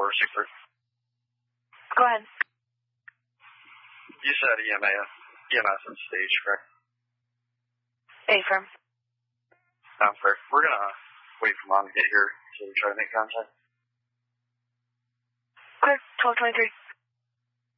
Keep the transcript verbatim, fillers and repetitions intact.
for Super. Go ahead. You said E M A, E M S and stage, correct? A-firm. Sounds fair. We're going to wait for Mom to get here to try to make contact. Clear, twelve twenty-three.